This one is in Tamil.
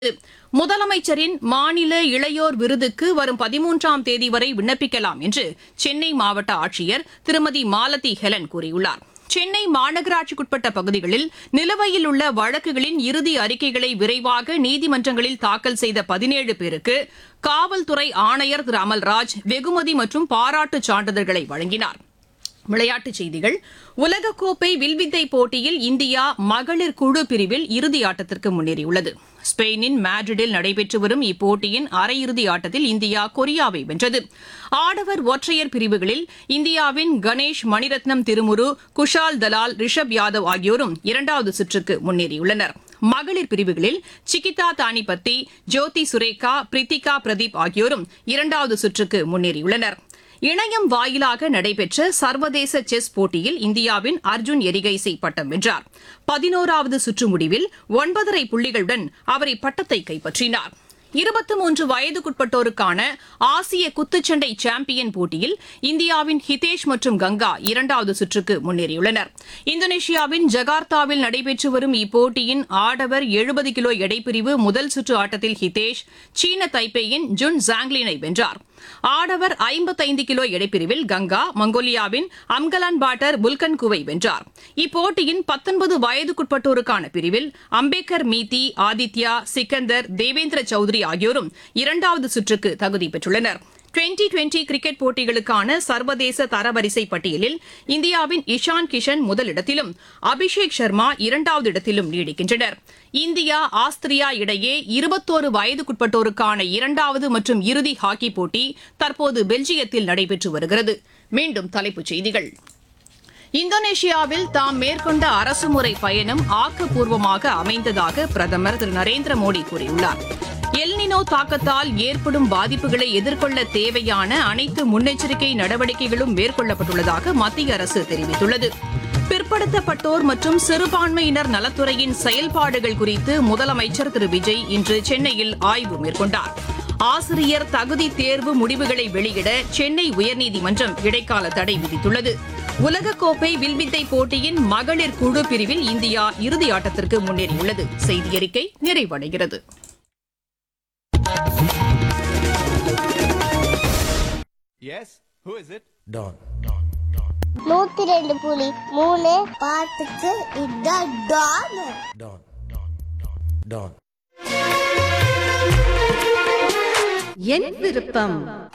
முதலமைச்சரின் மாநில இளையோர் விருதுக்கு வரும் 13ஆம் தேதி வரை விண்ணப்பிக்கலாம் என்று சென்னை மாவட்ட ஆட்சியர் திருமதி மாலதி ஹெலன் கூறியுள்ளார். சென்னை மாநகராட்சிக்குட்பட்ட பகுதிகளில் நிலுவையில் உள்ள வழக்குகளின் இறுதி அறிக்கைகளை விரைவாக நீதிமன்றங்களில் தாக்கல் செய்த 17 பேருக்கு காவல்துறை ஆணையர் திரு அமல்ராஜ் வெகுமதி மற்றும் பாராட்டுச் சான்றிதழ்களை வழங்கினார். விளையாட்டுச் செய்திகள். உலகக்கோப்பை வில்வித்தை போட்டியில் இந்தியா மகளிர் குழு பிரிவில் இறுதி ஆட்டத்திற்கு முன்னேறியுள்ளது. ஸ்பெயினின் மேட்ரிடில் நடைபெற்று வரும் இப்போட்டியின் அரையிறுதி ஆட்டத்தில் இந்தியா கொரியாவை வென்றது. ஆடவர் ஒற்றையர் பிரிவுகளில் இந்தியாவின் கணேஷ் மணிரத்னம் திருமுரு, குஷால் தலால், ரிஷப் யாதவ் ஆகியோரும் இரண்டாவது சுற்றுக்கு முன்னேறியுள்ளனர். மகளிர் பிரிவுகளில் சிகிதா தானிபத்தி, ஜோதி சுரேகா, பிரித்திகா பிரதீப் ஆகியோரும் இரண்டாவது சுற்றுக்கு முன்னேறியுள்ளனர். இணையம் வாயிலாக நடைபெற்ற சர்வதேச செஸ் போட்டியில் இந்தியாவின் அர்ஜுன் எரிகைசி பட்டம் வென்றார். 11வது சுற்று முடிவில் 9.5 புள்ளிகளுடன் அவர் இப்பட்டத்தை கைப்பற்றினார். 23 வயதுக்குட்பட்டோருக்கான ஆசிய குத்துச்சண்டை சாம்பியன் போட்டியில் இந்தியாவின் ஹிதேஷ் மற்றும் கங்கா இரண்டாவது சுற்றுக்கு முன்னேறியுள்ளனர். இந்தோனேஷியாவின் ஜகார்த்தாவில் நடைபெற்று வரும் இப்போட்டியின் ஆடவர் 70 கிலோ எடைப்பிரிவு முதல் சுற்று ஆட்டத்தில் ஹிதேஷ் சீன தைப்பேயின் ஜுன் ஜாங்லினை வென்றார். ஆடவர் 55 கிலோ எடைப்பிரிவில் கங்கா மங்கோலியாவின் அம்கலான் பாட்டர் புல்கன்குவை வென்றார். இப்போட்டியின் 19 வயதுக்குட்பட்டோருக்கான பிரிவில் அம்பேக்கர் மீதி, ஆதித்யா, சிக்கந்தர், தேவேந்திர சௌத்ரி ஆகியோரும் இரண்டாவது சுற்றுக்கு தகுதி பெற்றுள்ளனர். டுவெண்டி கிரிக்கெட் போட்டிகளுக்கான சர்வதேச தரவரிசை பட்டியலில் இந்தியாவின் இஷான் கிஷன் முதலிடத்திலும் அபிஷேக் சர்மா இரண்டாவது இடத்திலும் நீடிக்கின்றனர். இந்தியா ஆஸ்திரியா இடையே 21 வயதுக்குட்பட்டோருக்கான இரண்டாவது மற்றும் இறுதி ஹாக்கி போட்டி தற்போது பெல்ஜியத்தில் நடைபெற்று வருகிறது. மீண்டும் தலைப்புச் செய்திகள். இந்தோனேஷியாவில் தாம் மேற்கொண்ட அரசுமுறை பயணம் ஆக்கப்பூர்வமாக அமைந்ததாக பிரதமர் திரு நரேந்திர மோடி கூறியுள்ளார். எல்னினோ தாக்கத்தால் ஏற்படும் பாதிப்புகளை எதிர்கொள்ள தேவையான அனைத்து முன்னெச்சரிக்கை நடவடிக்கைகளும் மேற்கொள்ளப்பட்டுள்ளதாக மத்திய அரசு தெரிவித்துள்ளது. பிற்படுத்தப்பட்டோர் மற்றும் சிறுபான்மையினர் நலத்துறையின் செயல்பாடுகள் குறித்து முதலமைச்சர் திரு விஜய் இன்று சென்னையில் ஆய்வு மேற்கொண்டார். ஆசிரியர் தகுதி தேர்வு முடிவுகளை வெளியிட சென்னை உயர்நீதிமன்றம் இடைக்கால தடை விதித்துள்ளது. உலகக்கோப்பை வில்வித்தை போட்டியின் மகளிர் குழு பிரிவில் இந்தியா இறுதி ஆட்டத்திற்கு முன்னேறியுள்ளது. செய்தியறிக்கை நிறைவடைகிறது. Yes, who is it? Don. 102.3 பாட்டுக்கு இதான் டான். Don. Don. என் விருப்பம்.